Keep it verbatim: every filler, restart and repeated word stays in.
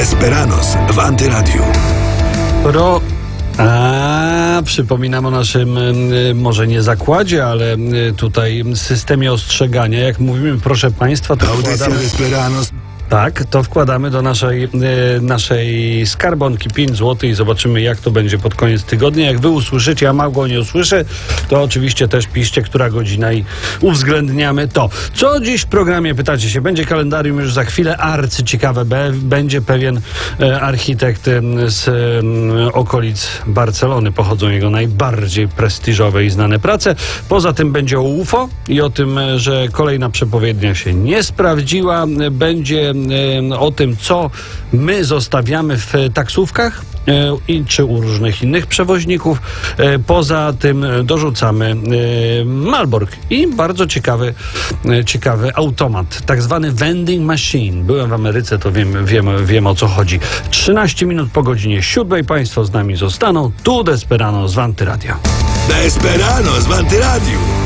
Desperados w Antyradiu. Pro... A, przypominam o naszym, y, może nie zakładzie, ale y, tutaj systemie ostrzegania. Jak mówimy, proszę Państwa, to Audycja wkładamy... Desperados. Tak, to wkładamy do naszej, y, naszej skarbonki pięć złotych i zobaczymy, jak to będzie pod koniec tygodnia. Jak wy usłyszycie, a Małgo nie usłyszy, to oczywiście też piszcie, która godzina i uwzględniamy to. Co dziś w programie, pytacie się, będzie kalendarium już za chwilę, arcyciekawe, be, będzie pewien e, architekt e, z e, okolic Barcelony, pochodzą jego najbardziej prestiżowe i znane prace. Poza tym będzie o U F O i o tym, że kolejna przepowiednia się nie sprawdziła. Będzie o tym, co my zostawiamy w taksówkach i czy u różnych innych przewoźników. Poza tym dorzucamy Malbork i bardzo ciekawy, ciekawy automat, tak zwany vending machine. Byłem w Ameryce, to wiem, wiem, wiem o co chodzi. trzynaście minut po godzinie siódmej Państwo z nami zostaną. Tu Desperados w Antyradio. Desperados w Antyradiu.